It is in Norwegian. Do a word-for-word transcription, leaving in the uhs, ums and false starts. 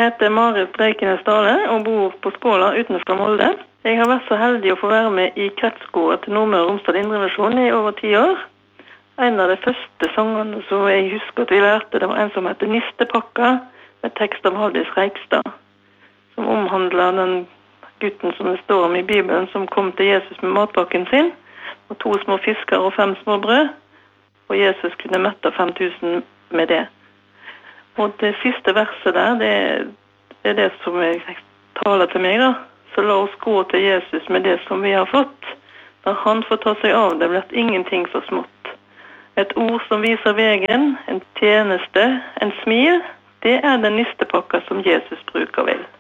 heter Marit Breikenes Dale og bor på Skåla utenfor Molde. Jeg har vært så heldig å få være med i kretskoret til Nordmøre og Romsdal Indremisjon i over ti år. En av de første sangene som jeg husker at vi lærte, det var en som heter Nistepakka, med tekst av Haldis Reikstad, som omhandler den gutten som det står om i Bibelen, som kom til Jesus med matpakken sin, og to små fisker og fem små brød, og Jesus kunne mette fem tusen med det. Og det siste verset der, det, det er det som jeg taler til meg da. Så la oss gå til Jesus med det som vi har fått. Når han får ta seg av det, blir ingenting for smått. Et ord som viser veien, en tjeneste, en smil, det er den nistepakka som Jesus bruker vel.